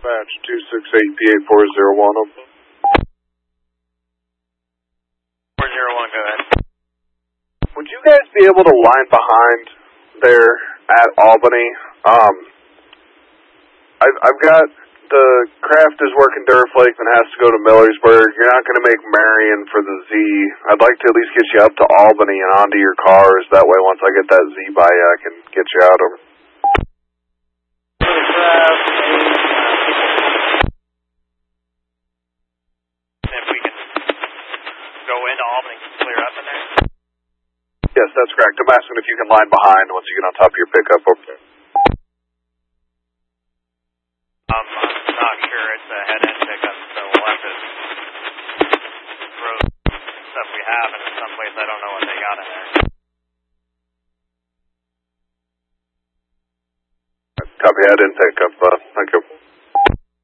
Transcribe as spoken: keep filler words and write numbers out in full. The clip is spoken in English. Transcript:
dispatch two six eight P eight four zero one. four zero one, go ahead. Would you guys be able to line behind there at Albany? Um, I've, I've got the craft is working Duraflake and has to go to Millersburg. You're not going to make Marion for the Z. I'd like to at least get you up to Albany and onto your cars. That way, once I get that Z by you, I can get you out over. If we can go into Albany, clear up in there? Yes, that's correct. I'm asking if you can line behind once you get on top of your pickup over there. Um, I'm not sure. It's a head-end pickup, so we'll have to throw stuff we have into someplace. I don't know what they got in there. Copy, I didn't pick up. Uh, thank you.